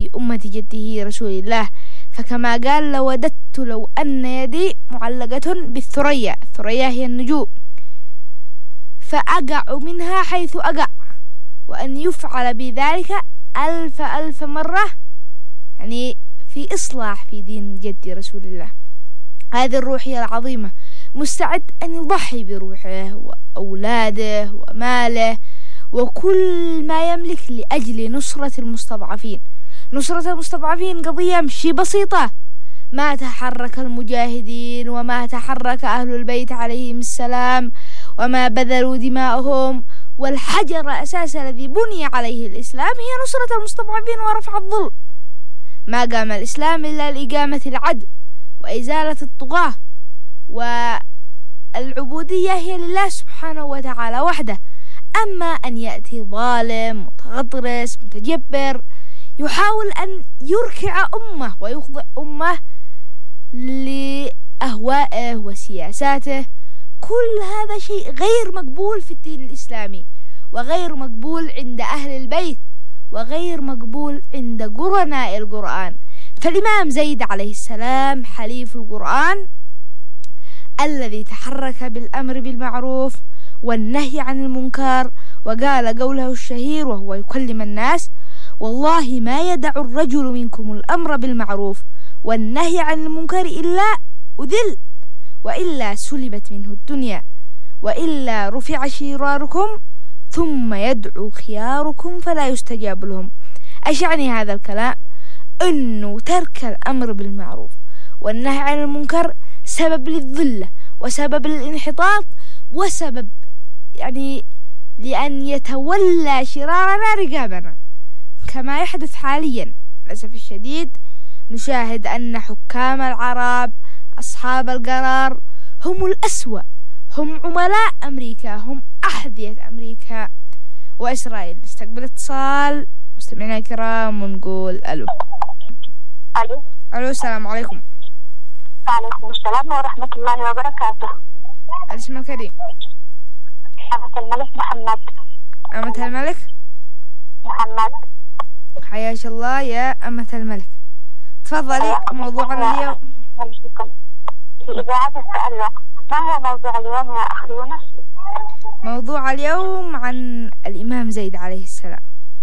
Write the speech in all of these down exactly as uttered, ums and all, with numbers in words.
في أمة جده رسول الله، فكما قال لوددت لو أن يدي معلقة بالثريا، الثريا هي النجوم، فأقع منها حيث أقع، وأن يفعل بذلك ألف ألف مرة، يعني في إصلاح في دين جدي رسول الله. هذه الروحية العظيمة مستعد أن يضحي بروحه وأولاده وماله وكل ما يملك لأجل نصرة المستضعفين. نصرة المستضعفين قضية مش بسيطة، ما تحرك المجاهدين وما تحرك أهل البيت عليهم السلام وما بذلوا دماءهم، والحجر أساس الذي بني عليه الإسلام هي نصرة المستضعفين ورفع الظلم. ما قام الإسلام إلا لإقامة العدل وإزالة الطغاة، والعبودية هي لله سبحانه وتعالى وحده. أما أن يأتي ظالم متغطرس متجبر يحاول أن يركع أمة ويخضع أمة لأهوائه وسياساته، كل هذا شيء غير مقبول في الدين الإسلامي، وغير مقبول عند أهل البيت، وغير مقبول عند قرناء القرآن. فالإمام زيد عليه السلام حليف القرآن الذي تحرك بالأمر بالمعروف والنهي عن المنكر، وقال قوله الشهير وهو يكلم الناس: والله ما يدع الرجل منكم الأمر بالمعروف والنهي عن المنكر إلا أذل، وإلا سلبت منه الدنيا، وإلا رفع شراركم ثم يدعو خياركم فلا يستجاب لهم. أيش يعني هذا الكلام؟ أنه ترك الأمر بالمعروف والنهي عن المنكر سبب للذلة وسبب للانحطاط وسبب يعني لأن يتولى شرارنا رقابنا، كما يحدث حاليا للأسف الشديد. نشاهد أن حكام العرب أصحاب القرار هم الأسوأ، هم عملاء أمريكا، هم أحذية أمريكا وإسرائيل. نستقبل اتصال مستمعينا الكرام ونقول ألو. ألو. ألو، السلام عليكم. وعليكم السلام ورحمة الله وبركاته. الاسم الكريم؟ أمة الملك محمد. أمة الملك محمد. حياك الله يا أمة الملك، تفضلي. موضوعنا اليوم في إذاعة التألق، ما هو موضوع اليوم يا أخي يونس؟ موضوع اليوم عن الإمام زيد عليه السلام.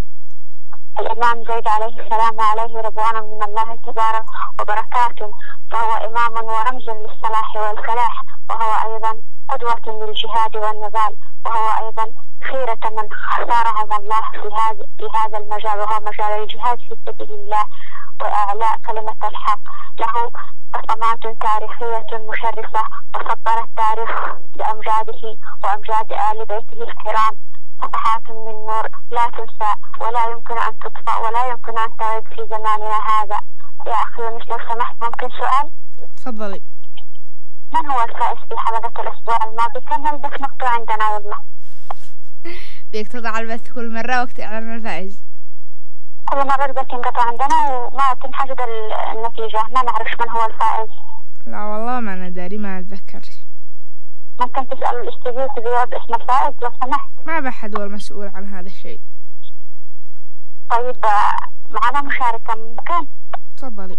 الإمام زيد عليه السلام عليه رضوان من الله تبارك وبركاته، فهو إمام ورمز للصلاح والفلاح، وهو أيضا قدوة للجهاد والنضال، وهو أيضا خيرة من اختارهم الله في هذا في هذا المجال، وهو مجال الجهاد في سبيل الله وإعلاء كلمة الحق. له بصمات تاريخية مشرفة، وسطر التاريخ بأمجاده وأمجاد آل بيته الكرام، صفحات من نور لا تنسى ولا يمكن أن تطفأ ولا يمكن أن تغيب في زماننا هذا. يا أخي يونس لو سمحت ممكن سؤال؟ تفضلي. من هو الفائز في حلقة الأسبوع الماضي؟ كان البث مقطوع عندنا والله. بيقتضع البث كل مرة وقت إعلان الفائز. كل مرة البث ينقطع عندنا وما تنحدد النتيجة، ما نعرفش من هو الفائز. لا والله ما أنا داري، ما أتذكرش. ممكن تسأل الاستوديو تجاوب اسم الفائز لو سمحت؟ ما بحد هو المسؤول عن هذا الشيء. طيب معنا مشاركة ممكن؟ تفضلي.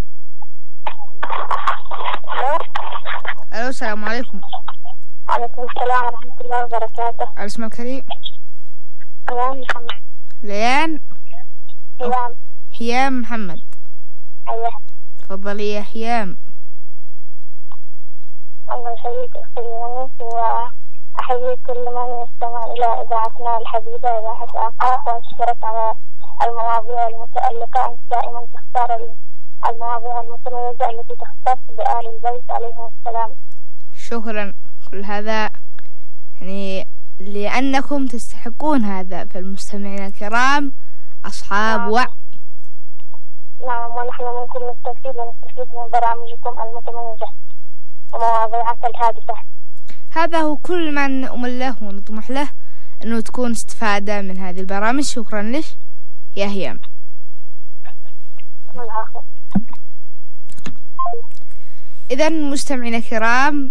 ألو. ألو، السلام عليكم. وعليكم السلام ورحمة الله وبركاته. الاسم الكريم؟ ليان محمد. ليان؟ هيام. هيام محمد. أيوه. تفضلي يا هيام. الله يحييك أختي يونس، وأحيي كل من يستمع إلى إذاعتنا الحبيبة إذاعة آفاق، وأشكرك على المواضيع المتألقة. أنت دائما تختار المواضيع المتميزة التي تختص بآل البيت عليهم السلام. شكرا. كل هذا يعني لأنكم تستحقون هذا، فالمستمعين الكرام أصحاب نعم. وعي. نعم، ونحن منكم نستفيد ونستفيد من برامجكم المتميزة ومواضيعك الهادفة. هذا هو كل ما نأمل له ونطمح له، أنه تكون استفادة من هذه البرامج. شكرا لك يا هيام. إذا مستمعينا الكرام،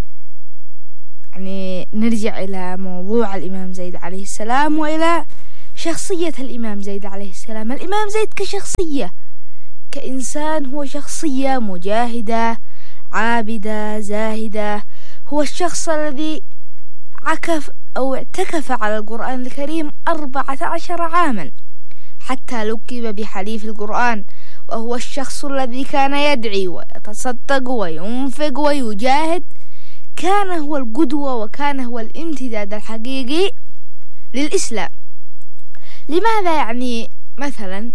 يعني نرجع إلى موضوع الإمام زيد عليه السلام وإلى شخصية الإمام زيد عليه السلام. الإمام زيد كشخصية، كإنسان، هو شخصية مجاهدة عابدة زاهدة. هو الشخص الذي عكف أو اعتكف على القرآن الكريم أربعة عشر عاما حتى لقب بحليف القرآن، وهو الشخص الذي كان يدعي ويتصدق وينفق ويجاهد. كان هو القدوة وكان هو الامتداد الحقيقي للإسلام. لماذا يعني مثلا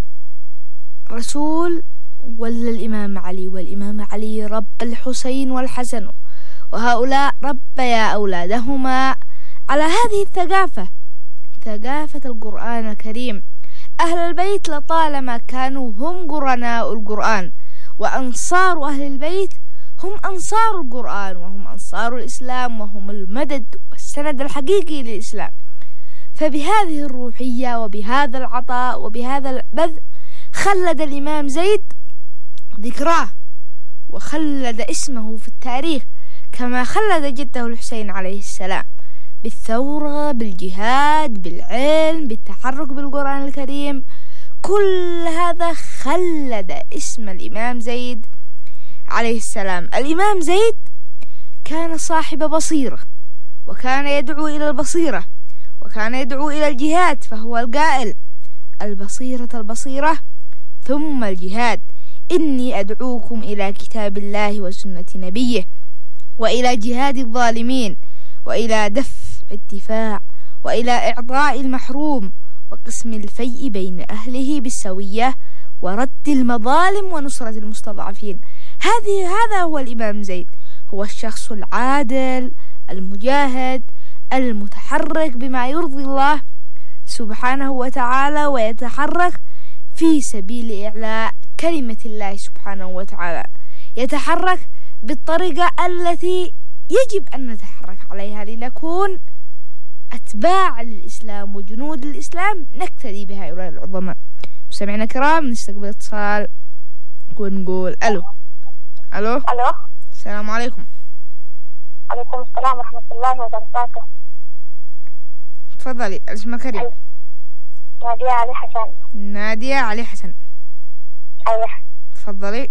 رسول ولا الإمام علي، والإمام علي رب الحسين والحسن، وهؤلاء ربيا أولادهما على هذه الثقافة، ثقافة القرآن الكريم. أهل البيت لطالما كانوا هم قرناء القرآن، وأنصار أهل البيت هم أنصار القرآن، وهم أنصار الإسلام، وهم المدد والسند الحقيقي للإسلام. فبهذه الروحية وبهذا العطاء وبهذا البذل خلد الإمام زيد ذكراه وخلد اسمه في التاريخ، كما خلد جده الحسين عليه السلام بالثورة، بالجهاد، بالعلم، بالتحرك بالقرآن الكريم. كل هذا خلد اسم الإمام زيد عليه السلام. الإمام زيد كان صاحب بصيرة، وكان يدعو إلى البصيرة، وكان يدعو إلى الجهاد، فهو القائل: البصيرة البصيرة ثم الجهاد، إني أدعوكم إلى كتاب الله وسنة نبيه، وإلى جهاد الظالمين، وإلى دفع الدفاع، وإلى إعطاء المحروم، وقسم الفيء بين أهله بالسوية، ورد المظالم ونصرة المستضعفين. هذه هذا هو الإمام زيد، هو الشخص العادل المجاهد المتحرك بما يرضي الله سبحانه وتعالى، ويتحرك في سبيل إعلاء كلمة الله سبحانه وتعالى، يتحرك بالطريقة التي يجب أن نتحرك عليها لنكون أتباع للإسلام وجنود الإسلام، نقتدي بهؤلاء العظماء. مستمعينا الكرام، نستقبل اتصال ونقول ألو. ألو ألو السلام عليكم. عليكم السلام ورحمة الله وبركاته. تفضلي، اسمك كريم. نادية علي حسن. نادية علي حسن. أيوة. تفضلي.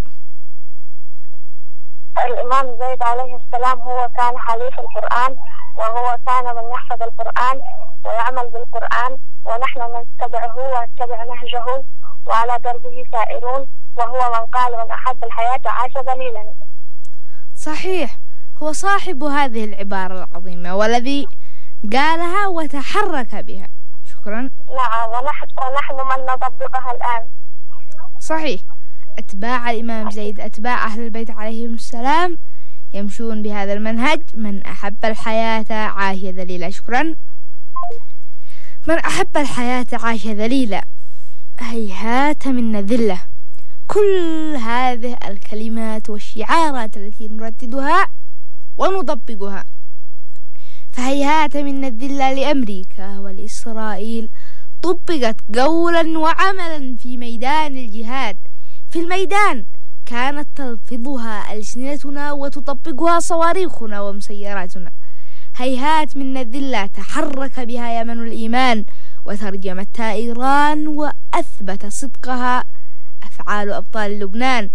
الإمام زيد عليه السلام هو كان حليف القرآن، وهو كان من يحفظ القرآن ويعمل بالقرآن، ونحن نتبعه ونتبع نهجه وعلى دربه سائرون، وهو من قال: من أحب الحياة عاش ذليلا. صحيح، هو صاحب هذه العبارة العظيمة والذي قالها وتحرك بها. شكرا. نعم، ونحن, ونحن من نطبقها الآن. صحيح، أتباع الإمام زيد، أتباع أهل البيت عليهم السلام، يمشون بهذا المنهج: من أحب الحياة عاش ذليلا. شكرا. من أحب الحياة عاش ذليلا، هيهات من ذلة. كل هذه الكلمات والشعارات التي نرددها ونطبقها، فهيهات من الذلة لأمريكا ولإسرائيل طبقت قولا وعملا في ميدان الجهاد. في الميدان كانت تلفظها ألسنتنا وتطبقها صواريخنا ومسيراتنا. هيهات من الذلة تحرك بها يمن الإيمان وترجمتها إيران، وأثبت صدقها أفعال أبطال لبنان،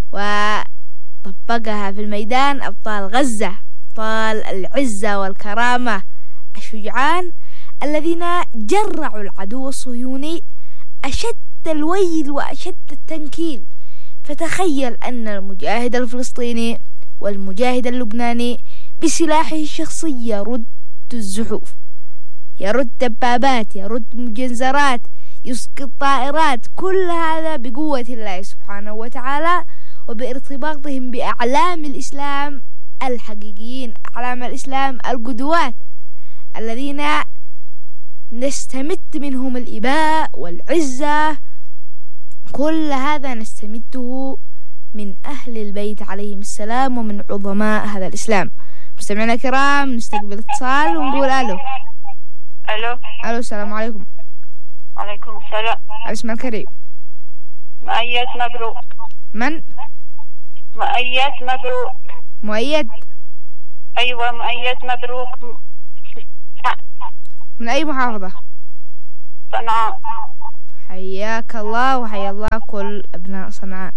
وطبقها في الميدان أبطال غزة، أبطال العزة والكرامة الشجعان الذين جرعوا العدو الصهيوني أشد الويل وأشد التنكيل. فتخيل أن المجاهد الفلسطيني والمجاهد اللبناني بسلاحه الشخصي يرد الزحوف، يرد دبابات، يرد مجنزرات، يسقط طائرات، كل هذا بقوة الله سبحانه وتعالى وبارتباطهم بأعلام الإسلام الحقيقيين، أعلام الإسلام القدوات الذين نستمد منهم الإباء والعزة. كل هذا نستمده من أهل البيت عليهم السلام ومن عظماء هذا الإسلام. مستمعينا الكرام، نستقبل اتصال ونقول ألو. ألو ألو السلام عليكم. عليكم السلام. اسمك الكريم. مؤيد مبروك. من؟ مؤيد مبروك. مؤيد. أيوة مؤيد مبروك. من أي محافظة؟ صنعاء. حياك الله وحيا الله كل أبناء صنعاء.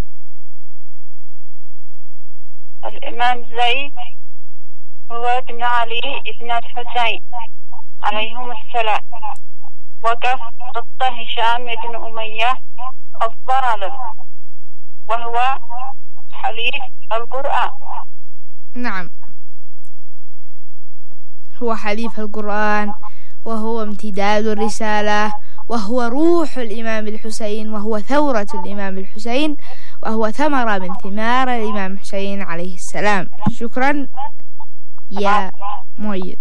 الإمام زيد هو ابن علي ابن الحسين عليهم السلام، وقف ضد هشام بن أمية الظالم، وهو حليف القرآن. نعم، هو حليف القرآن، وهو امتداد الرسالة، وهو روح الإمام الحسين، وهو ثورة الإمام الحسين، وهو ثمرة من ثمار الإمام الحسين عليه السلام. شكرا يا مؤيد.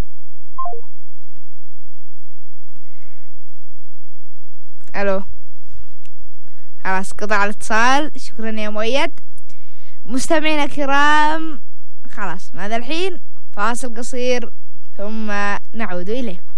ألو، خلاص قطع الاتصال. شكرا يا مؤيد. مستمعينا الكرام، خلاص ماذا الحين؟ فاصل قصير ثم نعود إليكم.